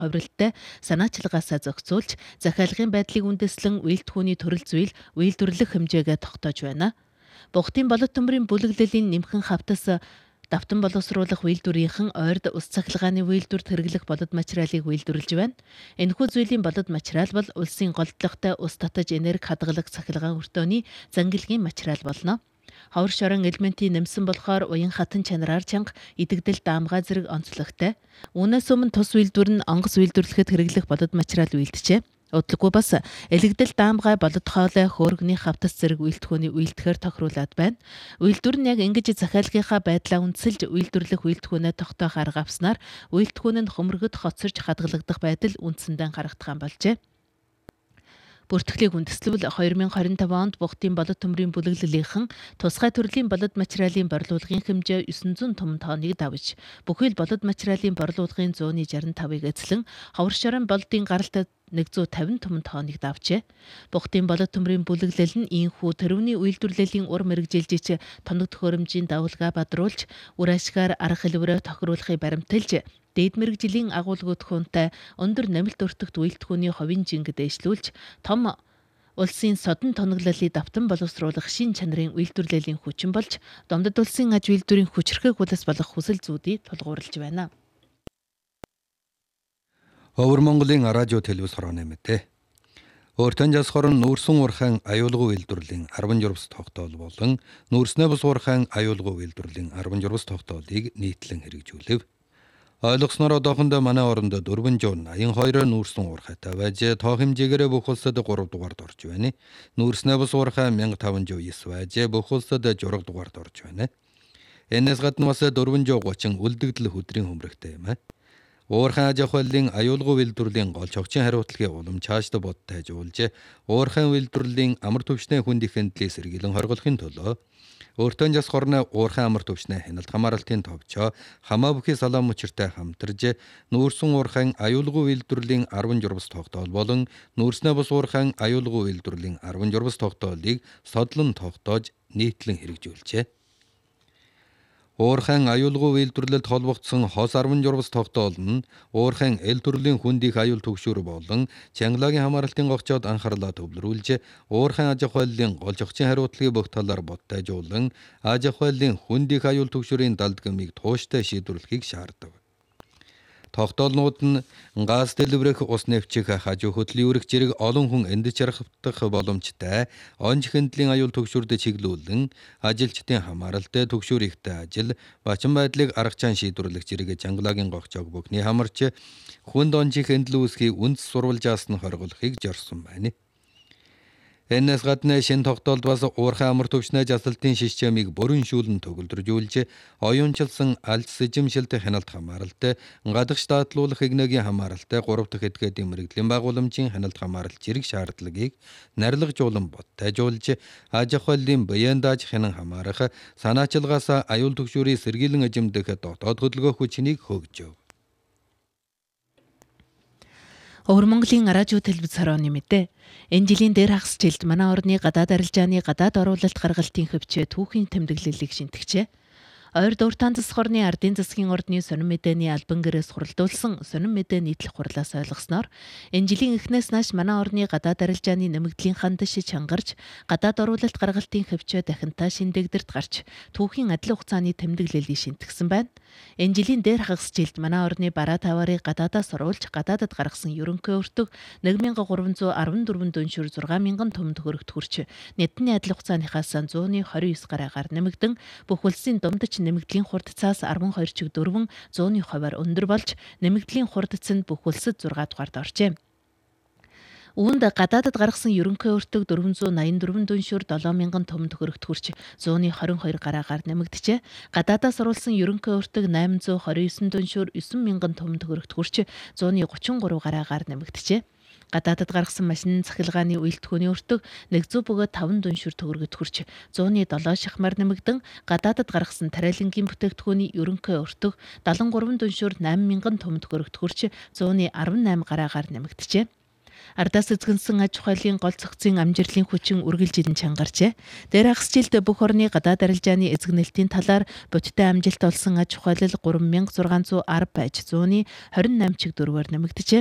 Хувиралтай санаачилгаасаа зохицуулж, захиалгын байдлыг үндэслэн үйлдэлхүүний төрөл зүйл, үйлдвэрлэх хэмжээгээ тогтоож байна. Богдын болот төмрийн бүлэглэлийн нэмхэн хавтас давтан боловсруулах үйлдвэрийнхэн ойрд ус цахилгааны үйлдвэрт хэрэглэх болод материалыг үйлдвэрлэж байна. Энэхүү зүйлийн болод материал бол улсын голдлогтой ус татаж энерги хадгалах цахилгаан өртөөний зангилгийн материал болно. Ховор шорон элементийн нэмсэн болохоор уян хатан чанараар чанга, идэгдэл даамгай зэрэг онцлогтой. Үүнээс өмнө тус үйлдвэр нь онгоц үйлдвэрлэхэд хэрэглэх болод материал үйлдэжээ. Удалгүй бас элэгдэл даамгай болод хоолой хөөргөний хавтас зэрэг үйлдэлхүүний үйлдэхээр тохируулаад байна. Үйлдвэр нь яг ингэж захиалгынхаа байдлаа үндэслэж үйлдвэрлэх үйлдэлхүүнээ тогтоох арга авснаар үйлдэлхүүн нь хөмөргөд хоцорж хадгалагдах байдал үндсэндээ харагдах юм болжээ. Бүртгэлийг үндэслэвэл 2025 онд Богдын болот төмрийн бүлэглэлийнхэн тусгай төрлийн болод материалын борлуулгын хэмжээ 900 том тонныг давж, бүхэл болод материалын борлуулгын 165-ыг эзлэн, ховор шорон болдын гаралтай 150 том тонныг давжээ. Богдын болот төмрийн бүлэглэл нь ийхүү төрөвний үйлдвэрлэлийн ур мэргэжилжиж тоног төхөөрөмжийн давалгаа бадруулж, үр ашгаар арга хэлбэрээ тохируулахыг баримталж, дээд мэргэжлийн агуулгуудхуунтай өндөр намилт өртөгт үйлдэлхүүний хувийн жинг дэвшлүүлж, том улсын содон тоноглолыг давтан боловсруулах шин чанарын үйлдвэрлэлийн хүчин болж, Домдод улсын аж үйлдвэрийн хүчрхэг улс болох хүсэл зүүдийг тулгуурлаж байна. Ховор Монголын радио телевиз хорооны мэдээ. Өөртөн жас хорон нүүрсэн урхан аюулгүй үйлдвэрлэлийн 16 тогтоол болон нүүрснээ бус урхан аюулгүй үйлдвэрлэлийн 16 тогтоолыг нийтлэн хэрэгжүүлэв. Ойлгосноор одоохондоо манай оронд 482 нүүрсэн уурхайтай байж тоо хэмжээгээр бүх улсад 3 дугаард орж байна. Нүүрснээ бус уурхай 1509 байж бүх улсад 6 дугаард орж байна. Энэс гадна бас 430 үлдэгдэл хөдрийн хөмрөгтэй юм. Уурхайн аж ахуйлын аюулгүй үйлдвэрлэлийн гол чогчийн хариуцлагын улам цаашд бодтой хажуулж, уурхайн үйлдвэрлэлийн амар түвшний хүнд их хэндлийг сэргийлэн хоригдлохын төлөө өөртөө жас хорны уурхайн амар түвшний хяналт хамааралтын товчоо хамаа бүхий салаам мөчөртэй хамтарж, нүүрсэн уурхайн аюулгүй үйлдвэрлэлийн 16 тогтоол болон нүүрснээ бус уурхайн аюулгүй үйлдвэрлэлийн 16 тогтоолыг содлон тогтоож нийтлэн хэрэгжүүлжээ. Уурхайн аюулгүй үйлдвэрлэлд холбогдсон хос 16 тогтоол нь уурхайн эл төрлийн хүнд их аюул түгшүүр болон чангалагийн хамааралтын гогчоод анхаарлаа төвлөрүүлж, уурхайн аж ахуйлын гол чогчийн хариуцлагыг бүх талаар бодтой хажуулан, аж ахуйлын хүнд их аюул түгшүүрийн далдгамыг тууштай шийдвэрлэхийг шаардав. Тогтоолнууд нь газ дэлбэрэх, ус нэвчих, хажуу хөдлийн үрэх зэрэг олон хүн энд чархдах боломжтой онж хэмдлийн аюул түгшүүрд чиглүүлэн, ажилчдын хамааралтай түгшүүр ихтэй ажил, бачин байдлыг аргачаан шийдвэрлэх зэрэг чангалагийн гогчоог бүхний хамарч, хүнд онжийн хэмдэл үүсхийг үндэс сурвалжаас нь хоригдлохыг зорьсон байна. Энэс гадна шин тогтоолд бас уурхай амар түвшний жасалтын системийг бүрэн шүүлэн төгөлдржүүлж, оюунчилсан алж сэжимшилт хяналт хамааралт, гадагш даадлуулах игнэгийн хамааралтай 3 дахь этгээдийн мэрэгдлийн байгууламжийн хяналт хамааралт зэрэг шаардлагыг нарилгажуулан бодтой хажуулж, аж ахуйлын биеийн дааж хянан хамаарах, санаачилгаасаа аюул түгшүүрийг сэргийлэн эзэмдэх дотоод хөдөлгөөх хүчнийг хөгжөв. Ховор Монголын радио телевиз хорооны мэдээ. Энэ жилийн дээр хагас жилд манай орны гадаад арилжааны гадаад оруулалт гаргалтын хөвчөө түүхийн тэмдэглэлийг шинтгэжээ. Ойрд уртаан засаг орны ардын засгийн ордны сонин мэдээний албан гэрээс хуралдуулсан сонин мэдээ нийтлэх хурлаас ойлгосноор энэ жилийн эхнээс нааш манай орны гадаад арилжааны нэмэгдлийн хандаш чангарч, гадаад оруулалт гаргалтын хөвчөө дахинтаа шиндэгдэрт гарч түүхийн адил хугацааны тэмдэглэлийг шинтгсэн байна. Энэ жилийн дээр хагас жилд манай орны бараа таваарыг гадаадаас оруулж, гадаадад гаргасан ерөнхий өртөг 1314 дүншүр 6000 том төгрөгт хүрч, нийтний адил хугацааныхаас 129 гараагаар нэмэгдэн, бүх улсын Домдод нэмэгдлийн хурдцаас 12 чиг 4 100%-аар өндөр болж, нэмэгдлийн хурдцанд бүх улсад 6 дугаард оржээ. Үүнд гадаадад гаргасан ерөнхий өртөг 484 дүншүр 7000 том төгрөгт хүрч 122 гараагаар нэмэгдэжээ. Гадаадаас оруулсан ерөнхий өртөг 829 дүншүр 9000 том төгрөгт хүрч 133 гараагаар нэмэгдэжээ. Гадаадад гаргасан машин цахилгааны үйлдэлхүүний өртөг 105 дүншүр төгрөгөд хүрч 107 шахмаар нэмэгдэн, гадаадад гаргасан тариалангийн бүтээгдэхүүний ерөнхий өртөг 73 дүншүр 8000 том төгрөгт хүрч 118 гараагаар нэмэгдэжээ. Ардаас эзэгнсэн аж ахуйлын гол цогцын амжилтын хүчин үргэлжилэн чангарчээ. Дээр хагас жилд бүх орны гадаад арилжааны эзэгнэлтийн талаар бодиттой амжилт олсон аж ахуйлал 3610 байж 128 чиг дөрвөөр нэмэгдэжээ.